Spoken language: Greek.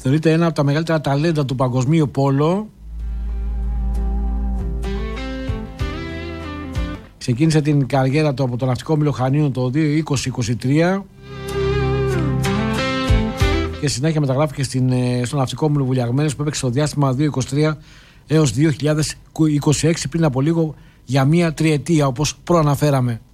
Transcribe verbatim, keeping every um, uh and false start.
Θεωρείται ένα από τα μεγαλύτερα ταλέντα του παγκοσμίου πόλο. Ξεκίνησε την καριέρα του από το Ναυτικό Όμιλο Χανίων το είκοσι είκοσι τρία και συνέχεια μεταγράφηκε στην, στο Ναυτικό Όμιλο Βουλιαγμένος, που έπαιξε στο διάστημα δύο χιλιάδες είκοσι τρία έως δύο χιλιάδες είκοσι έξι, πριν από λίγο για μία τριετία, όπως προαναφέραμε.